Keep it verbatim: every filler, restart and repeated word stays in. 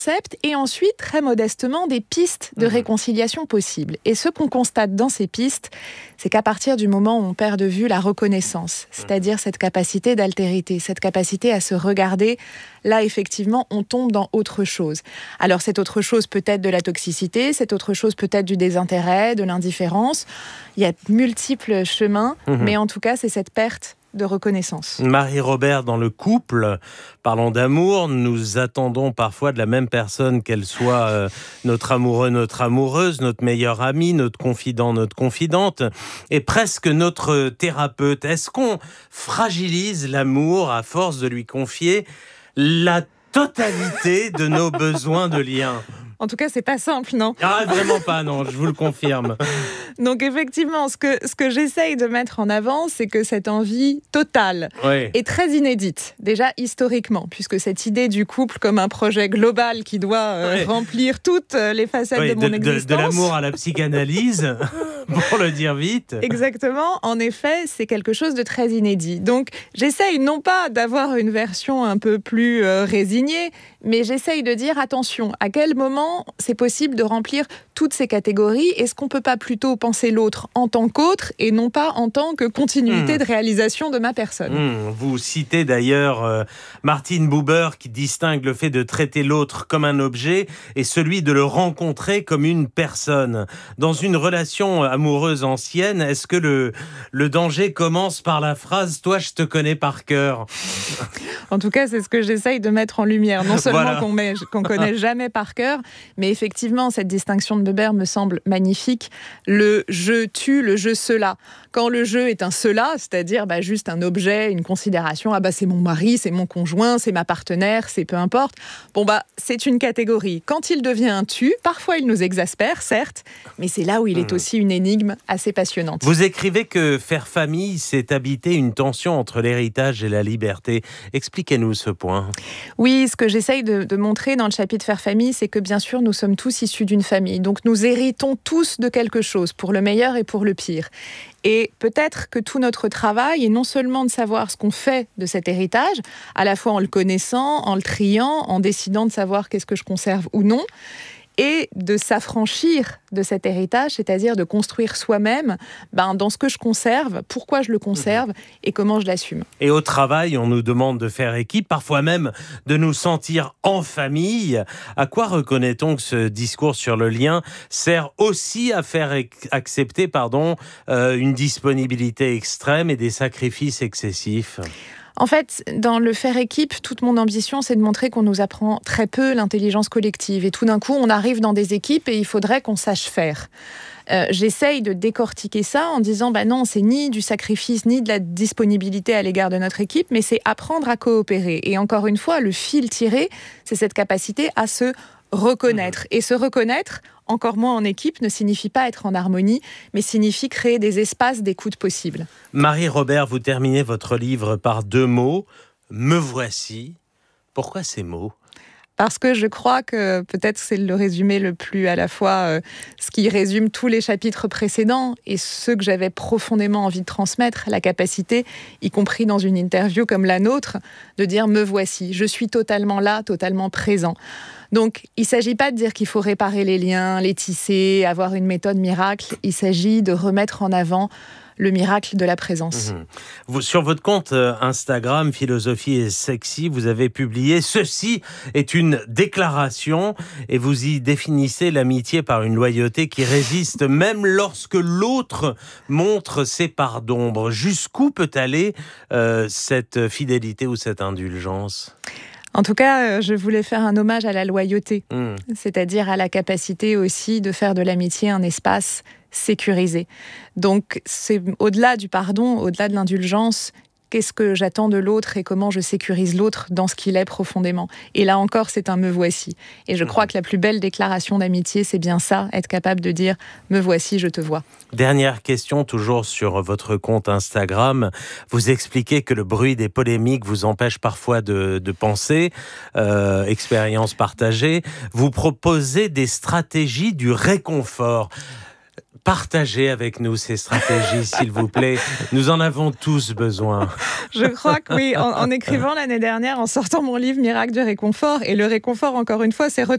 concept et ensuite, très modestement, des pistes de réconciliation possibles. Et ce qu'on constate dans ces pistes, c'est qu'à partir du moment où on perd de vue la reconnaissance, c'est-à-dire cette capacité d'altérité, cette capacité à se regarder, là, effectivement, on tombe dans autre chose. Alors, cette autre chose peut être de la toxicité, cette autre chose peut être du désintérêt, de l'indifférence. Il y a multiples chemins, mmh. mais en tout cas, c'est cette perte de reconnaissance. Marie-Robert, dans le couple, parlons d'amour, nous attendons parfois de la même personne qu'elle soit euh, notre amoureux, notre amoureuse, notre meilleur ami, notre confident, notre confidente, et presque notre thérapeute. Est-ce qu'on fragilise l'amour à force de lui confier la totalité de nos besoins de lien ? En tout cas, c'est pas simple, non ? Ah, vraiment pas, non, je vous le confirme. Donc effectivement, ce que, ce que j'essaye de mettre en avant, c'est que cette envie totale oui. est très inédite, déjà historiquement, puisque cette idée du couple comme un projet global qui doit euh, oui. remplir toutes les facettes oui, de mon de, existence. De, de l'amour à la psychanalyse, pour le dire vite. Exactement, en effet, c'est quelque chose de très inédit. Donc j'essaye non pas d'avoir une version un peu plus euh, résignée, mais j'essaye de dire, attention, à quel moment c'est possible de remplir toutes ces catégories ? Est-ce qu'on ne peut pas plutôt penser l'autre en tant qu'autre et non pas en tant que continuité mmh. de réalisation de ma personne ? mmh. Vous citez d'ailleurs euh, Martin Buber qui distingue le fait de traiter l'autre comme un objet et celui de le rencontrer comme une personne. Dans une relation amoureuse ancienne, est-ce que le, le danger commence par la phrase « Toi, je te connais par cœur » ? En tout cas, c'est ce que j'essaye de mettre en lumière. Non seulement voilà. qu'on ne qu'on connaît jamais par cœur, mais effectivement, cette distinction de Buber me semble magnifique. Le « je tue », le « je cela ». Quand le « je » est un « cela », c'est-à-dire bah, juste un objet, une considération, ah bah c'est mon mari, c'est mon conjoint, c'est ma partenaire, c'est peu importe. Bon bah c'est une catégorie. Quand il devient un « tu », parfois il nous exaspère, certes, mais c'est là où il est aussi une énigme assez passionnante. Vous écrivez que faire famille, c'est habiter une tension entre l'héritage et la liberté. Expliquez-nous ce point. Oui, ce que j'essaye de, de montrer dans le chapitre Faire famille, c'est que bien sûr, nous sommes tous issus d'une famille. Donc nous héritons tous de quelque chose, pour le meilleur et pour le pire. Et peut-être que tout notre travail est non seulement de savoir ce qu'on fait de cet héritage, à la fois en le connaissant, en le triant, en décidant de savoir qu'est-ce que je conserve ou non, et de s'affranchir de cet héritage, c'est-à-dire de construire soi-même ben, dans ce que je conserve, pourquoi je le conserve et comment je l'assume. Et au travail, on nous demande de faire équipe, parfois même de nous sentir en famille. À quoi reconnaît-on que ce discours sur le lien sert aussi à faire accepter pardon, euh, une disponibilité extrême et des sacrifices excessifs ? En fait, dans le faire équipe, toute mon ambition, c'est de montrer qu'on nous apprend très peu l'intelligence collective. Et tout d'un coup, on arrive dans des équipes et il faudrait qu'on sache faire. Euh, j'essaye de décortiquer ça en disant bah non, c'est ni du sacrifice ni de la disponibilité à l'égard de notre équipe, mais c'est apprendre à coopérer. Et encore une fois, le fil tiré, c'est cette capacité à se reconnaître. Et se reconnaître, encore moins en équipe, ne signifie pas être en harmonie, mais signifie créer des espaces d'écoute possibles. Marie-Robert, vous terminez votre livre par deux mots. Me voici. Pourquoi ces mots ? Parce que je crois que peut-être c'est le résumé le plus à la fois euh, ce qui résume tous les chapitres précédents et ceux que j'avais profondément envie de transmettre, la capacité, y compris dans une interview comme la nôtre, de dire « me voici ». Je suis totalement là, totalement présent. Donc, il ne s'agit pas de dire qu'il faut réparer les liens, les tisser, avoir une méthode miracle. Il s'agit de remettre en avant le miracle de la présence. Mmh. Vous, sur votre compte Instagram, Philosophie et Sexy, vous avez publié « Ceci est une déclaration » et vous y définissez l'amitié par une loyauté qui résiste même lorsque l'autre montre ses parts d'ombre. Jusqu'où peut aller euh, cette fidélité ou cette indulgence ? En tout cas, je voulais faire un hommage à la loyauté, mmh. c'est-à-dire à la capacité aussi de faire de l'amitié un espace sécurisé. Donc, c'est au-delà du pardon, au-delà de l'indulgence, qu'est-ce que j'attends de l'autre et comment je sécurise l'autre dans ce qu'il est profondément. Et là encore, c'est un « me voici ». Et je crois que la plus belle déclaration d'amitié, c'est bien ça, être capable de dire « me voici, je te vois ». Dernière question, toujours sur votre compte Instagram. Vous expliquez que le bruit des polémiques vous empêche parfois de, de penser, euh, expérience partagée. Vous proposez des stratégies du réconfort. Partagez avec nous ces stratégies, s'il vous plaît. Nous en avons tous besoin. Je crois que oui, en, en écrivant l'année dernière, en sortant mon livre Miracle du réconfort, et le réconfort, encore une fois, c'est retrouver